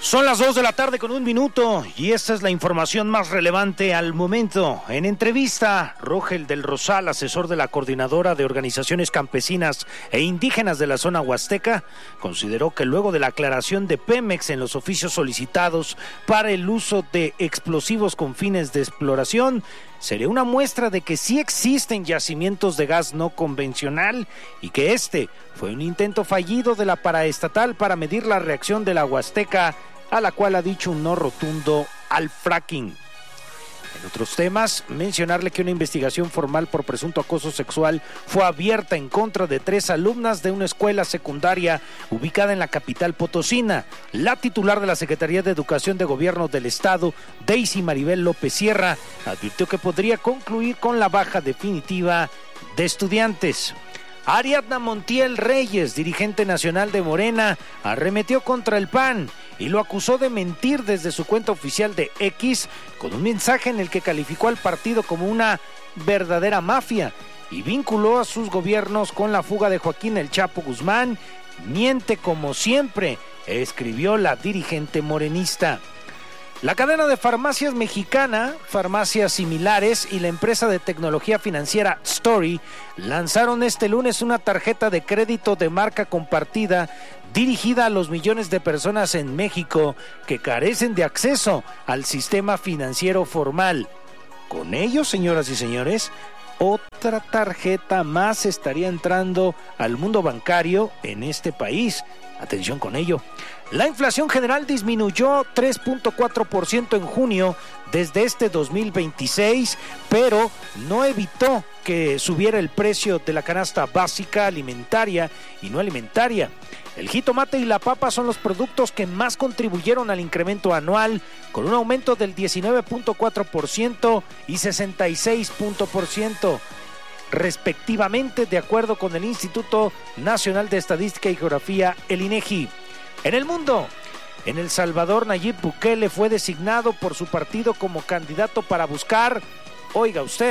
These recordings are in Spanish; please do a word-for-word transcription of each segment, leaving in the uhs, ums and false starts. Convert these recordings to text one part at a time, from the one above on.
Son las dos de la tarde con un minuto y esta es la información más relevante al momento. En entrevista, Rogel del Rosal, asesor de la Coordinadora de Organizaciones Campesinas e Indígenas de la Zona Huasteca, consideró que luego de la aclaración de Pemex en los oficios solicitados para el uso de explosivos con fines de exploración, sería una muestra de que sí existen yacimientos de gas no convencional y que este fue un intento fallido de la paraestatal para medir la reacción de la Huasteca, a la cual ha dicho un no rotundo al fracking. En otros temas, mencionarle que una investigación formal por presunto acoso sexual fue abierta en contra de tres alumnas de una escuela secundaria ubicada en la capital potosina. La titular de la Secretaría de Educación de Gobierno del Estado, Daisy Maribel López Sierra, advirtió que podría concluir con la baja definitiva de estudiantes. Ariadna Montiel Reyes, dirigente nacional de Morena, arremetió contra el P A N y lo acusó de mentir desde su cuenta oficial de X con un mensaje en el que calificó al partido como una verdadera mafia y vinculó a sus gobiernos con la fuga de Joaquín El Chapo Guzmán. Miente como siempre, escribió la dirigente morenista. La cadena de farmacias mexicana, Farmacias Similares y la empresa de tecnología financiera Story lanzaron este lunes una tarjeta de crédito de marca compartida dirigida a los millones de personas en México que carecen de acceso al sistema financiero formal. Con ello, señoras y señores, otra tarjeta más estaría entrando al mundo bancario en este país. Atención con ello. La inflación general disminuyó tres punto cuatro por ciento en junio desde este dos mil veintiséis, pero no evitó que subiera el precio de la canasta básica alimentaria y no alimentaria. El jitomate y la papa son los productos que más contribuyeron al incremento anual, con un aumento del diecinueve punto cuatro por ciento y sesenta y seis punto por ciento. respectivamente, de acuerdo con el Instituto Nacional de Estadística y Geografía, el INEGI. En el mundo, en El Salvador, Nayib Bukele fue designado por su partido como candidato para buscar, oiga usted,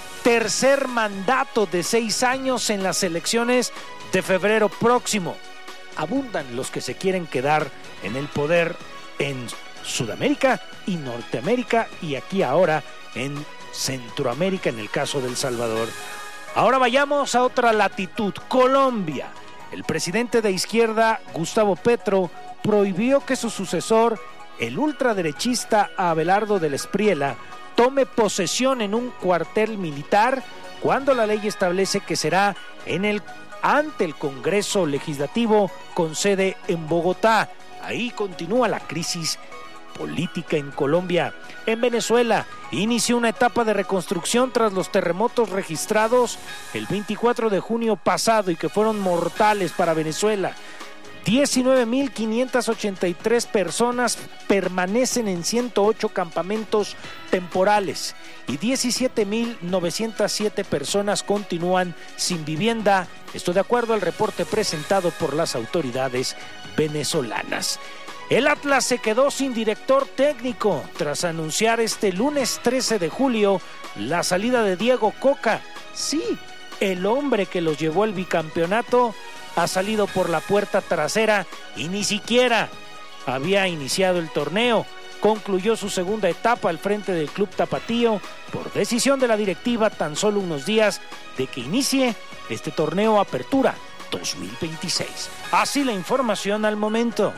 tercer mandato de seis años en las elecciones de febrero próximo. Abundan los que se quieren quedar en el poder en Sudamérica y Norteamérica y aquí ahora en Centroamérica, en el caso de El Salvador. Ahora vayamos a otra latitud, Colombia. El presidente de izquierda, Gustavo Petro, prohibió que su sucesor, el ultraderechista Abelardo del Espriella, tome posesión en un cuartel militar cuando la ley establece que será en el, ante el Congreso Legislativo con sede en Bogotá. Ahí continúa la crisis política en Colombia. En Venezuela inició una etapa de reconstrucción tras los terremotos registrados el veinticuatro de junio pasado y que fueron mortales para Venezuela. diecinueve mil quinientas ochenta y tres personas permanecen en ciento ocho campamentos temporales y diecisiete mil novecientas siete personas continúan sin vivienda. Esto de acuerdo al reporte presentado por las autoridades venezolanas. El Atlas se quedó sin director técnico tras anunciar este lunes trece de julio la salida de Diego Coca. Sí, el hombre que los llevó al bicampeonato ha salido por la puerta trasera y ni siquiera había iniciado el torneo. Concluyó su segunda etapa al frente del club tapatío por decisión de la directiva tan solo unos días de que inicie este torneo Apertura dos mil veintiséis. Así la información al momento.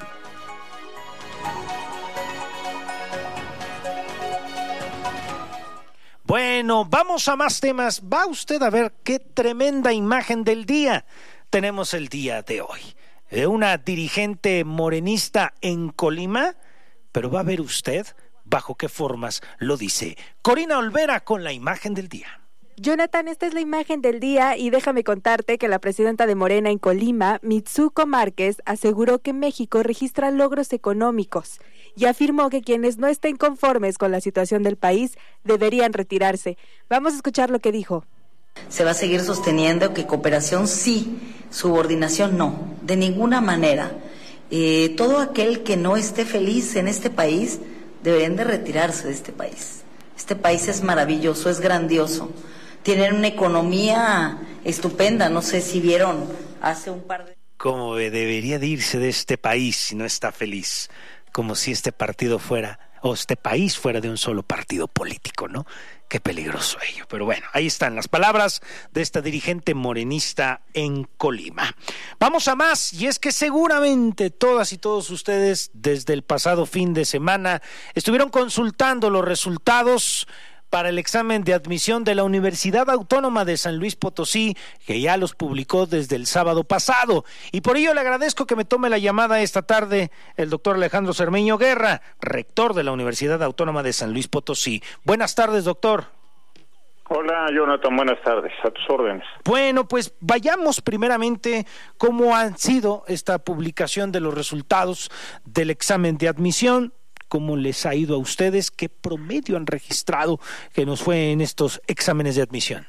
Bueno, vamos a más temas. Va usted a ver qué tremenda imagen del día tenemos el día de hoy. De una dirigente morenista en Colima, pero va a ver usted bajo qué formas lo dice. Corina Olvera con la imagen del día. Jonathan, esta es la imagen del día y déjame contarte que la presidenta de Morena en Colima, Mitsuko Márquez, aseguró que México registra logros económicos y afirmó que quienes no estén conformes con la situación del país deberían retirarse. Vamos a escuchar lo que dijo. Se va a seguir sosteniendo que cooperación sí, subordinación no, de ninguna manera. Eh, todo aquel que no esté feliz en este país deberían de retirarse de este país. Este país es maravilloso, es grandioso. Tienen una economía estupenda, no sé si vieron hace un par de... Como debería de irse de este país si no está feliz. como si este partido fuera, o este país fuera de un solo partido político, ¿no? Qué peligroso ello. Pero bueno, ahí están las palabras de esta dirigente morenista en Colima. Vamos a más, y es que seguramente todas y todos ustedes desde el pasado fin de semana estuvieron consultando los resultados para el examen de admisión de la Universidad Autónoma de San Luis Potosí, que ya los publicó desde el sábado pasado. Y por ello le agradezco que me tome la llamada esta tarde el doctor Alejandro Cermeño Guerra, rector de la Universidad Autónoma de San Luis Potosí. Buenas tardes, doctor. Hola, Jonathan, buenas tardes, a tus órdenes. Bueno, pues vayamos primeramente cómo han sido esta publicación de los resultados del examen de admisión. ¿Cómo les ha ido a ustedes? ¿Qué promedio han registrado que nos fue en estos exámenes de admisión?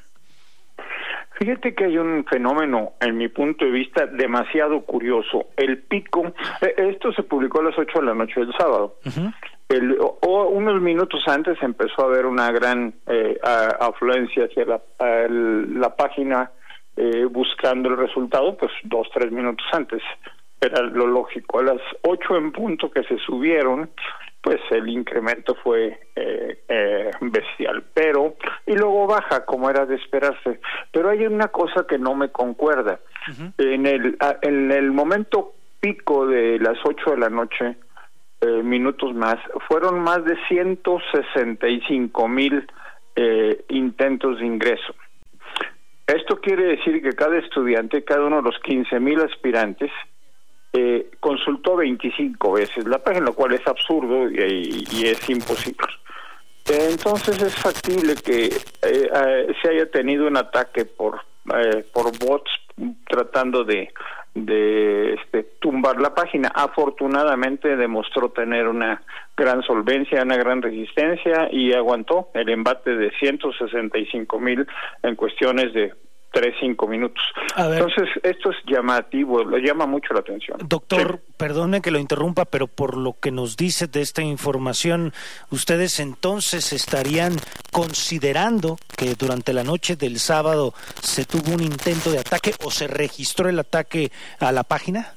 Fíjate que hay un fenómeno, en mi punto de vista, demasiado curioso. El pico, esto se publicó a las ocho de la noche del sábado. Uh-huh. El, o, unos minutos antes empezó a haber una gran eh, a, afluencia hacia la, a la página eh, buscando el resultado, pues dos, tres minutos antes. Era lo lógico. A las ocho en punto que se subieron, pues el incremento fue eh, eh, bestial, pero y luego baja como era de esperarse. Pero hay una cosa que no me concuerda. Uh-huh. En el a, en el momento pico de las ocho de la noche, eh, minutos más, fueron más de ciento sesenta y cinco mil eh, intentos de ingreso. Esto quiere decir que cada estudiante, cada uno de los quince mil aspirantes, Eh, consultó veinticinco veces la página, lo cual es absurdo y, y, y es imposible. Eh, entonces es factible que eh, eh, se haya tenido un ataque por eh, por bots tratando de de este, tumbar la página. Afortunadamente demostró tener una gran solvencia, una gran resistencia y aguantó el embate de ciento sesenta y cinco mil en cuestiones de tres, cinco minutos. Entonces, esto es llamativo, le llama mucho la atención. Doctor, sí. Perdone que lo interrumpa, pero por lo que nos dice de esta información, ¿ustedes entonces estarían considerando que durante la noche del sábado se tuvo un intento de ataque o se registró el ataque a la página?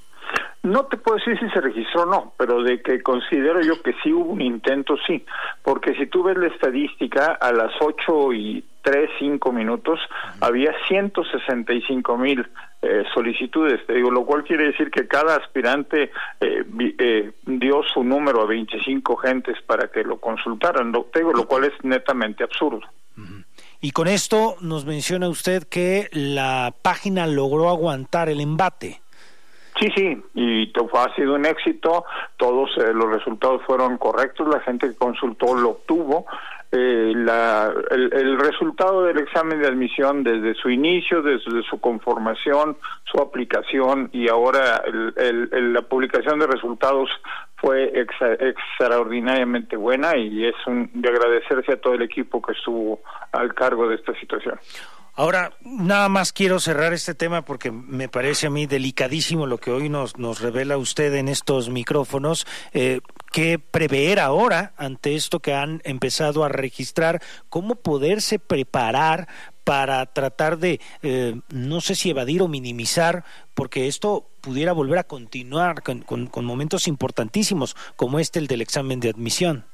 No te puedo decir si se registró o no, pero de que considero yo que sí hubo un intento, sí, porque si tú ves la estadística, a las ocho y tres, cinco minutos, uh-huh. había ciento sesenta y cinco mil eh, solicitudes, te digo, lo cual quiere decir que cada aspirante eh, eh, dio su número a veinticinco gentes para que lo consultaran, lo, te digo, lo cual es netamente absurdo. Uh-huh. Y con esto nos menciona usted que la página logró aguantar el embate. Sí, sí, y ha sido un éxito, todos eh, los resultados fueron correctos, la gente que consultó lo obtuvo, eh, la, el, el resultado del examen de admisión desde su inicio, desde su conformación, su aplicación y ahora el, el, el, la publicación de resultados fue exa, extraordinariamente buena y es un, de agradecerse a todo el equipo que estuvo al cargo de esta situación. Ahora, nada más quiero cerrar este tema porque me parece a mí delicadísimo lo que hoy nos, nos revela usted en estos micrófonos. Eh, ¿Qué prever ahora ante esto que han empezado a registrar? ¿Cómo poderse preparar para tratar de, eh, no sé si evadir o minimizar, porque esto pudiera volver a continuar con, con, con momentos importantísimos como este, el del examen de admisión?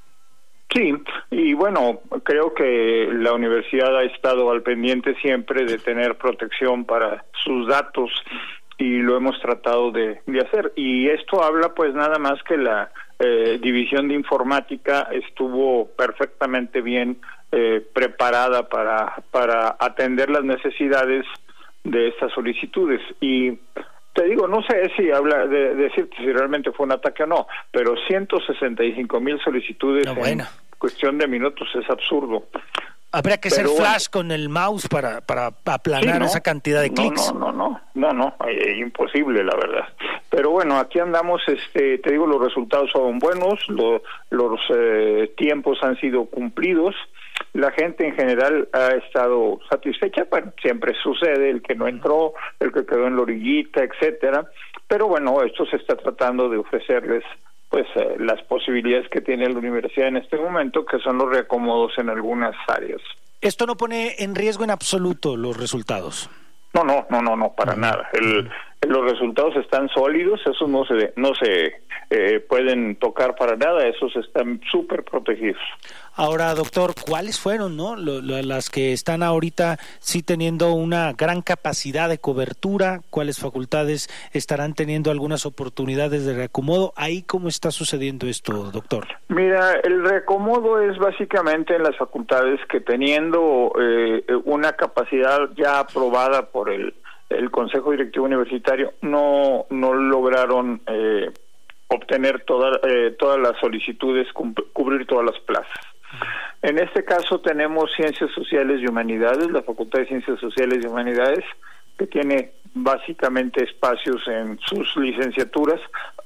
Sí, y bueno, creo que la universidad ha estado al pendiente siempre de tener protección para sus datos y lo hemos tratado de, de hacer. Y esto habla pues nada más que la eh, división de informática estuvo perfectamente bien eh, preparada para, para atender las necesidades de estas solicitudes. Y te digo, no sé si habla de, de decirte si realmente fue un ataque o no, pero ciento sesenta y cinco mil solicitudes no, bueno. en cuestión de minutos es absurdo. Habría que pero ser flash bueno, con el mouse para para aplanar sí, ¿no? esa cantidad de clics. No, no, no, no, no, no, es imposible la verdad. Pero bueno, aquí andamos, este, te digo, los resultados son buenos, lo, los eh, tiempos han sido cumplidos. La gente en general ha estado satisfecha, bueno, siempre sucede, el que no entró, el que quedó en la orillita, etcétera, pero bueno, esto se está tratando de ofrecerles pues eh, las posibilidades que tiene la universidad en este momento, que son los reacomodos en algunas áreas. ¿Esto no pone en riesgo en absoluto los resultados? No, no, no, no, no, para uh-huh. nada. El, los resultados están sólidos, eso no se no se eh, pueden tocar para nada, esos están súper protegidos. Ahora, doctor, ¿cuáles fueron, no, lo, lo, las que están ahorita sí teniendo una gran capacidad de cobertura? ¿Cuáles facultades estarán teniendo algunas oportunidades de reacomodo? ¿Ahí cómo está sucediendo esto, doctor? Mira, el reacomodo es básicamente en las facultades que teniendo eh, una capacidad ya aprobada por el, el Consejo Directivo Universitario no, no lograron eh, obtener toda, eh, todas las solicitudes, cubrir todas las plazas. En este caso tenemos Ciencias Sociales y Humanidades, la Facultad de Ciencias Sociales y Humanidades, que tiene básicamente espacios en sus licenciaturas,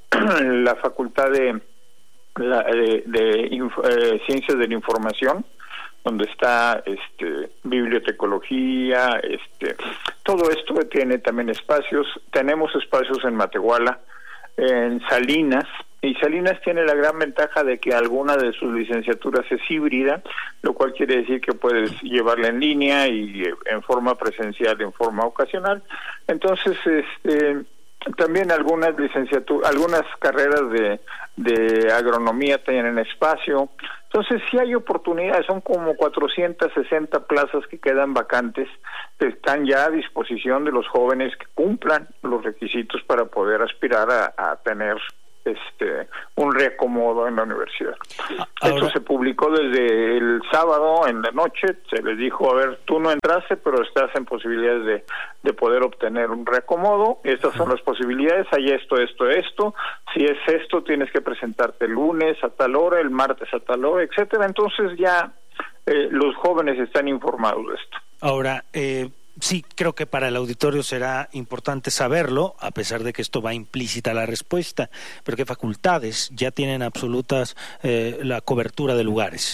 la Facultad de, la, de, de inf, eh, Ciencias de la Información, donde está este, bibliotecología, este, todo esto tiene también espacios. Tenemos espacios en Matehuala, en Salinas, y Salinas tiene la gran ventaja de que alguna de sus licenciaturas es híbrida, lo cual quiere decir que puedes llevarla en línea y en forma presencial, en forma ocasional. Entonces, este, también algunas licenciaturas, algunas carreras de, de agronomía tienen espacio. Entonces, sí hay oportunidades, son como cuatrocientas sesenta plazas que quedan vacantes, que están ya a disposición de los jóvenes que cumplan los requisitos para poder aspirar a, a tener este un reacomodo en la universidad. Ahora, esto se publicó desde el sábado en la noche, se les dijo, a ver, tú no entraste, pero estás en posibilidades de, de poder obtener un reacomodo, estas son las posibilidades, hay esto, esto, esto, si es esto, tienes que presentarte el lunes a tal hora, el martes a tal hora, etcétera. Entonces ya eh, los jóvenes están informados de esto. Ahora, eh sí, creo que para el auditorio será importante saberlo, a pesar de que esto va implícita la respuesta, pero ¿qué facultades ya tienen absolutas eh, la cobertura de lugares?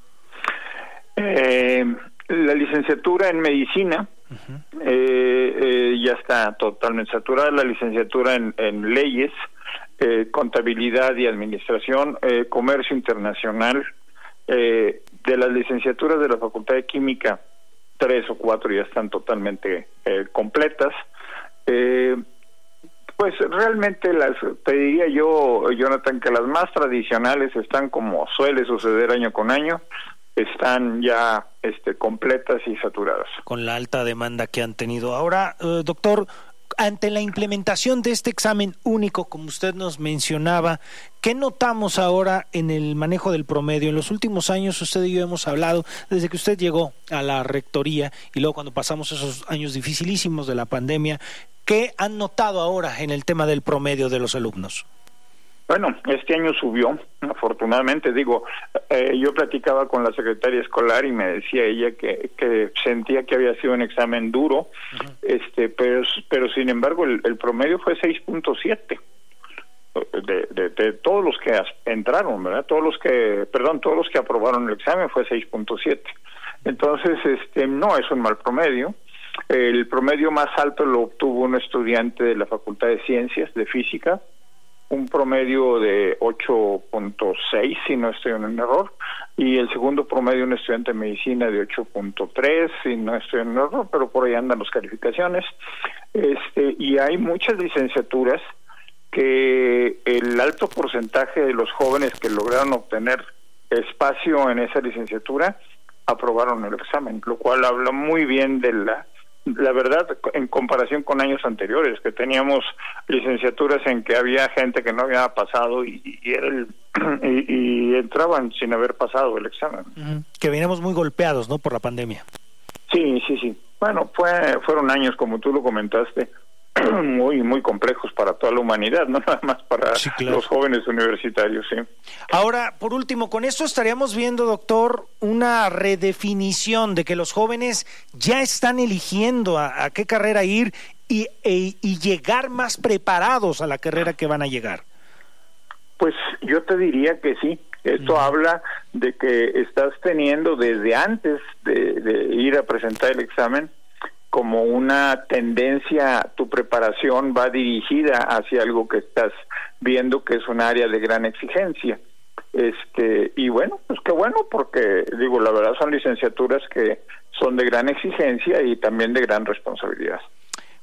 Eh, la licenciatura en medicina uh-huh. eh, eh, ya está totalmente saturada, la licenciatura en, en leyes, eh, contabilidad y administración, eh, comercio internacional, eh, de las licenciaturas de la Facultad de Química, tres o cuatro ya están totalmente eh, completas. Eh, pues realmente las, te diría yo, Jonathan, que las más tradicionales están, como suele suceder año con año, están ya este, completas y saturadas. Con la alta demanda que han tenido. Ahora, eh, doctor, ante la implementación de este examen único, como usted nos mencionaba, ¿qué notamos ahora en el manejo del promedio? En los últimos años usted y yo hemos hablado, desde que usted llegó a la rectoría y luego cuando pasamos esos años dificilísimos de la pandemia, ¿qué han notado ahora en el tema del promedio de los alumnos? Bueno, este año subió, afortunadamente, digo, eh, yo platicaba con la secretaria escolar y me decía ella que, que sentía que había sido un examen duro, uh-huh. este, pero, pero sin embargo el, el promedio fue seis punto siete de, de, de todos los que entraron, ¿verdad? Todos los que, perdón, todos los que aprobaron el examen fue seis punto siete. Entonces, este, no es un mal promedio. El promedio más alto lo obtuvo un estudiante de la Facultad de Ciencias, de Física, un promedio de ocho punto seis, si no estoy en un error, y el segundo promedio un estudiante de medicina de ocho punto tres, si no estoy en un error, pero por ahí andan las calificaciones. Este, y hay muchas licenciaturas que el alto porcentaje de los jóvenes que lograron obtener espacio en esa licenciatura aprobaron el examen, lo cual habla muy bien de la La verdad, en comparación con años anteriores, que teníamos licenciaturas en que había gente que no había pasado y, y, era el, y, y entraban sin haber pasado el examen. Uh-huh. Que veníamos muy golpeados, ¿no?, por la pandemia. Sí, sí, sí. Bueno, fue fueron años, como tú lo comentaste, muy muy complejos para toda la humanidad, no nada más para sí, claro. los jóvenes universitarios, sí. Ahora, por último, con esto estaríamos viendo, doctor, una redefinición de que los jóvenes ya están eligiendo a, a qué carrera ir y, e, y llegar más preparados a la carrera que van a llegar. Pues yo te diría que sí. Esto uh-huh. habla de que estás teniendo desde antes de, de ir a presentar el examen como una tendencia, tu preparación va dirigida hacia algo que estás viendo que es un área de gran exigencia. Este, y bueno, pues qué bueno, porque digo, la verdad son licenciaturas que son de gran exigencia y también de gran responsabilidad.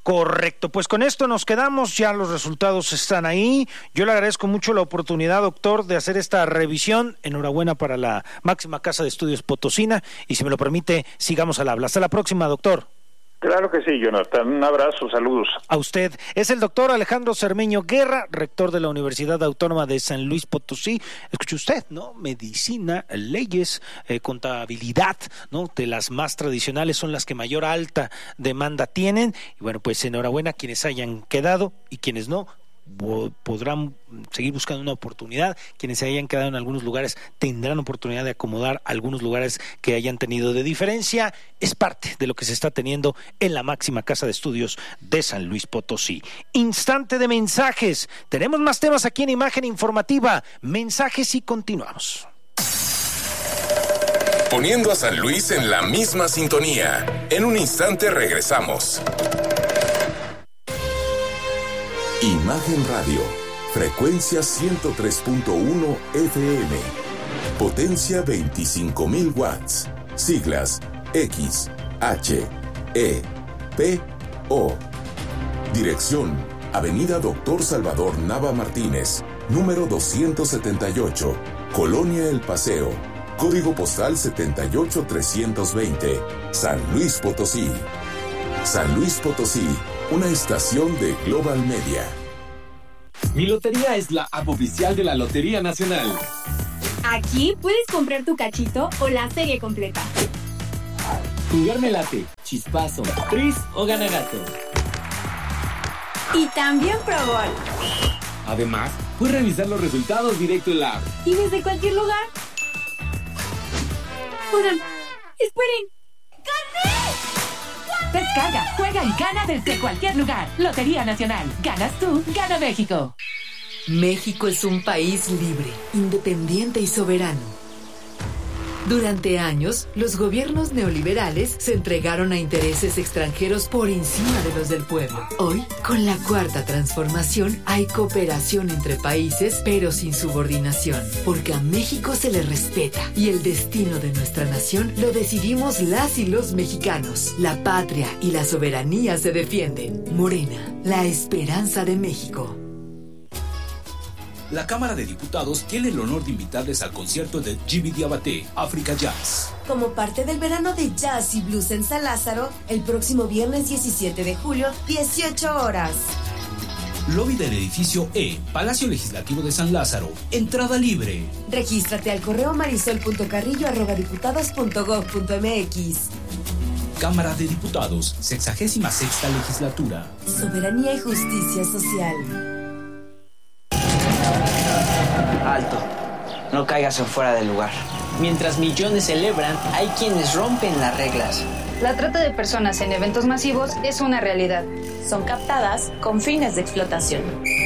Correcto, pues con esto nos quedamos, ya los resultados están ahí. Yo le agradezco mucho la oportunidad, doctor, de hacer esta revisión. Enhorabuena para la máxima casa de estudios potosina y si me lo permite, sigamos al habla. Hasta la próxima, doctor. Claro que sí, Jonathan. Un abrazo, saludos. A usted. Es el doctor Alejandro Cermeño Guerra, rector de la Universidad Autónoma de San Luis Potosí. Escuche usted, ¿no? Medicina, leyes, eh, contabilidad, ¿no? De las más tradicionales son las que mayor alta demanda tienen. Y bueno, pues enhorabuena a quienes hayan quedado y quienes no podrán seguir buscando una oportunidad. Quienes se hayan quedado en algunos lugares tendrán oportunidad de acomodar algunos lugares que hayan tenido de diferencia. Es parte de lo que se está teniendo en la máxima casa de estudios de San Luis Potosí. Instante de mensajes. Tenemos más temas aquí en Imagen Informativa. Mensajes y continuamos. Poniendo a San Luis en la misma sintonía. En un instante regresamos. Imagen Radio, frecuencia ciento tres punto uno F M, potencia veinticinco mil watts, siglas X, H, E, P, O. Dirección, Avenida Doctor Salvador Nava Martínez, número doscientos setenta y ocho, Colonia El Paseo, código postal setenta y ocho trescientos veinte, San Luis Potosí. San Luis Potosí, una estación de Global Media. Mi Lotería es la app oficial de la Lotería Nacional. Aquí puedes comprar tu cachito o la serie completa. Jugar me late, chispazo, tris o ganagato. Y también Pro Gol. Además, puedes revisar los resultados directo en la app. Y desde cualquier lugar. Oigan, esperen. ¡Gané! Descarga, juega y gana desde cualquier lugar. Lotería Nacional. Ganas tú, gana México. México es un país libre, independiente y soberano. Durante años, los gobiernos neoliberales se entregaron a intereses extranjeros por encima de los del pueblo. Hoy, con la Cuarta Transformación, hay cooperación entre países, pero sin subordinación, porque a México se le respeta y el destino de nuestra nación lo decidimos las y los mexicanos. La patria y la soberanía se defienden. Morena, la esperanza de México. La Cámara de Diputados tiene el honor de invitarles al concierto de Jimmy Diabaté, Africa Jazz. Como parte del verano de Jazz y Blues en San Lázaro, el próximo viernes diecisiete de julio, dieciocho horas. Lobby del edificio E, Palacio Legislativo de San Lázaro. Entrada libre. Regístrate al correo marisol punto carrillo arroba diputados punto gob punto mx. Cámara de Diputados, sexagésima sexta legislatura. Soberanía y justicia social. Alto, no caigas en fuera del lugar. Mientras millones celebran, hay quienes rompen las reglas. La trata de personas en eventos masivos es una realidad. Son captadas con fines de explotación.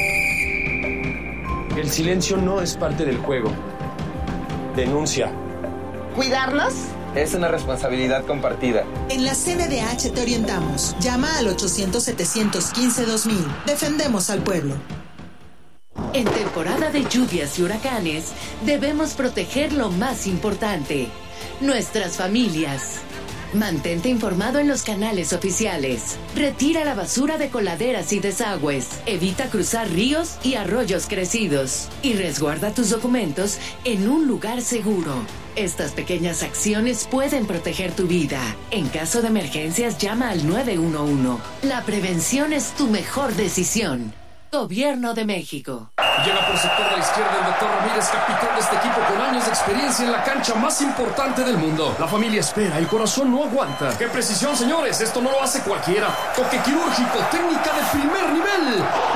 El silencio no es parte del juego. Denuncia. ¿Cuidarnos? Es una responsabilidad compartida. En la C N D H te orientamos. Llama al ochocientos, setecientos quince, dos mil. Defendemos al pueblo. En temporada de lluvias y huracanes, debemos proteger lo más importante, nuestras familias. Mantente informado en los canales oficiales. Retira la basura de coladeras y desagües. Evita cruzar ríos y arroyos crecidos. Y resguarda tus documentos en un lugar seguro. Estas pequeñas acciones pueden proteger tu vida. En caso de emergencias, llama al nueve uno uno. La prevención es tu mejor decisión. Gobierno de México. Llega por sector de la izquierda el doctor Ramírez, capitán de este equipo con años de experiencia en la cancha más importante del mundo. La familia espera, el corazón no aguanta. ¡Qué precisión, señores! Esto no lo hace cualquiera. Toque quirúrgico, técnica de primer nivel.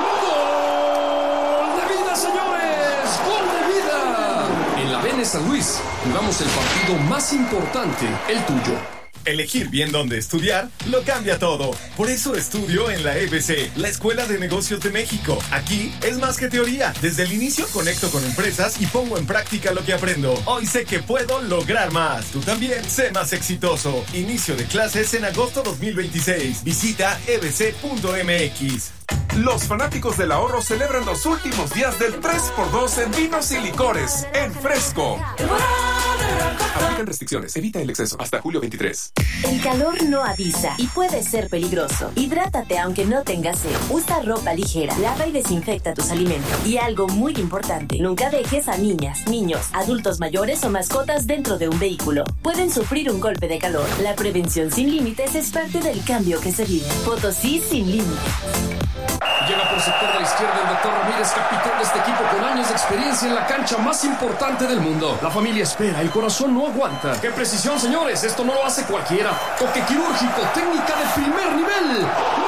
¡Gol de vida, señores! ¡Gol de vida! En la B N San Luis jugamos el partido más importante, el tuyo. Elegir bien dónde estudiar lo cambia todo. Por eso estudio en la E B C, la Escuela de Negocios de México. Aquí es más que teoría. Desde el inicio conecto con empresas y pongo en práctica lo que aprendo. Hoy sé que puedo lograr más. Tú también sé más exitoso. Inicio de clases en agosto dos mil veintiséis. Visita e b c punto m x. Los fanáticos del ahorro celebran los últimos días del tres por dos en vinos y licores en Fresco. Aplican restricciones, evita el exceso. Hasta julio veintitrés. El calor no avisa y puede ser peligroso. Hidrátate aunque no tengas sed. Usa ropa ligera, lava y desinfecta tus alimentos. Y algo muy importante, nunca dejes a niñas, niños, adultos mayores o mascotas dentro de un vehículo. Pueden sufrir un golpe de calor. La prevención sin límites es parte del cambio que se vive. Potosí sin límites. Llega por sector de la izquierda el doctor Ramírez, capitán de este equipo con años de experiencia en la cancha más importante del mundo. La familia espera, el corazón no aguanta. ¡Qué precisión, señores! Esto no lo hace cualquiera. Toque quirúrgico, técnica de primer nivel.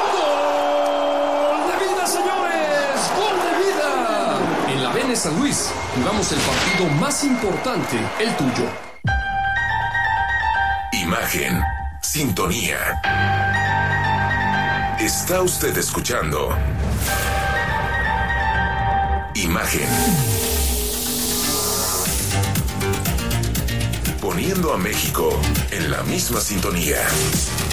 ¡Gol de vida, señores! ¡Gol de vida! En la Vene San Luis, jugamos el partido más importante, el tuyo. Imagen, sintonía. Está usted escuchando Imagen. Poniendo a México en la misma sintonía.